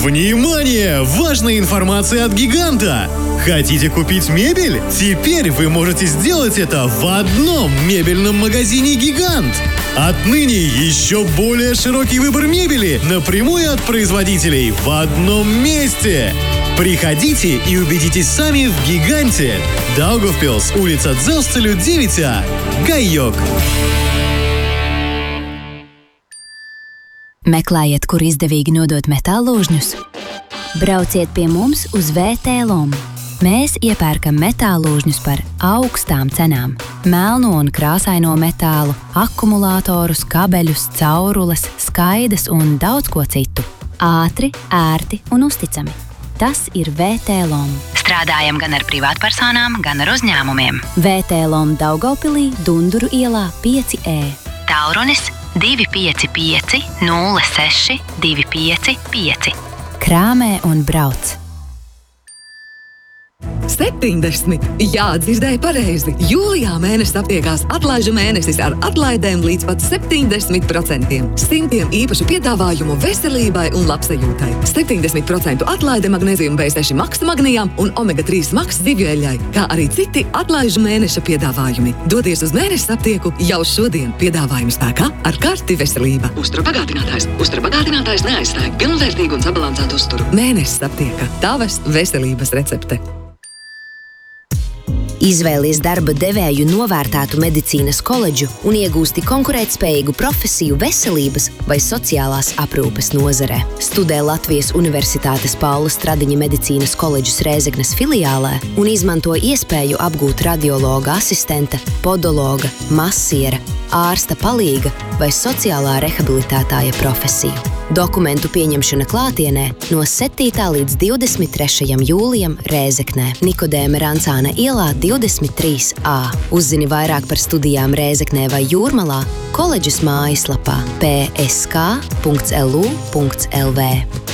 Внимание! Важная информация от «Гиганта». Хотите купить мебель? Теперь вы можете сделать это в одном мебельном магазине «Гигант». Отныне еще более широкий выбор мебели напрямую от производителей в одном месте. Приходите и убедитесь сами в «Гиганте». Даугавпилс, улица Дзелстелю, 9А. Gaiok. Meklējiet, kur izdevīgi nodot metālūžņus? Brauciet pie mums uz VT-LOM. Mēs iepērkam metālūžņus par augstām cenām. Melno un krāsaino metālu, akumulātorus, kabeļus, caurules, skaidas un daudz ko citu. Ātri, ērti un uzticami. Tas ir VT-LOM. Strādājam gan ar privātpersonām, gan ar uzņēmumiem. VT-LOM Daugavpilī, Dunduru ielā 5E. Tālrunis 255 06 255. Krāmē un brauc. 70. Jā, dzirdēji pareizi. Jūlijā mēnesis aptiekās atlaižu mēnesis ar atlaidēm līdz pat 70%. Simtiem īpašu piedāvājumu veselībai un labsajūtai. 70% atlaide magnēzijum B6 Max magnijām un omega-3 Max zivju kā arī citi atlaižu mēneša piedāvājumi. Dodies uz mēnesis aptieku jau šodien. Piedāvājumi spēkā ar karti veselība. Uzturpagātinātājs. Uzturpagātinātājs neaizstāja pilnvērtīgu un sabalansētu uzturu. Mēnesis aptieka. Tavas veselības recepte. Izvēlies darba devēju novērtētu medicīnas koledžu un iegūsti konkurētspējīgu profesiju veselības vai sociālās aprūpes nozarē. Studē Latvijas Universitātes Paula Stradiņa medicīnas koledžas Rēzeknes filiālē un izmanto iespēju apgūt radiologa asistenta, podologa, masiera, ārsta palīga vai sociālā rehabilitētāja profesiju. Dokumentu pieņemšana klātienē no 7. līdz 23. jūlijam Rēzeknē, Nikodēma Rancāna ielā 23A. Uzzini vairāk par studijām Rēzeknē vai Jūrmalā koledžas mājaslapā psk.lu.lv.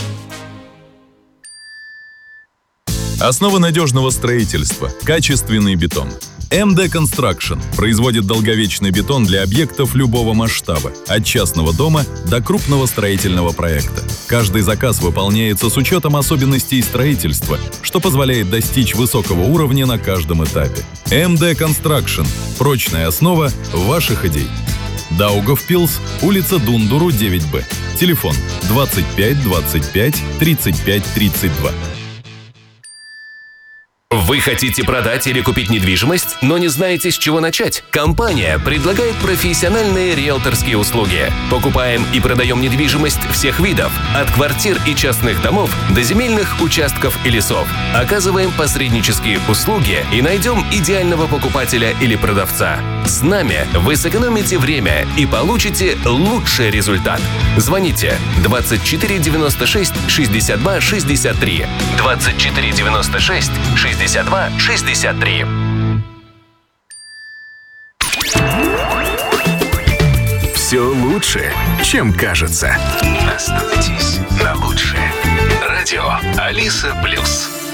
Основа надежного строительства – качественный бетон. МД Construction производит долговечный бетон для объектов любого масштаба, от частного дома до крупного строительного проекта. Каждый заказ выполняется с учетом особенностей строительства, что позволяет достичь высокого уровня на каждом этапе. МД Construction – прочная основа ваших идей. Даугавпилс, улица Дундуру, 9Б. Телефон 25 25 35 32. Вы хотите продать или купить недвижимость, но не знаете, с чего начать? Компания предлагает профессиональные риэлторские услуги. Покупаем и продаем недвижимость всех видов, от квартир и частных домов до земельных участков и лесов. Оказываем посреднические услуги и найдем идеального покупателя или продавца. С нами вы сэкономите время и получите лучший результат. Звоните 24 96 62 63 24 96 62 63. Все лучше, чем кажется. Настройтесь на лучшее. Радио Алиса Плюс.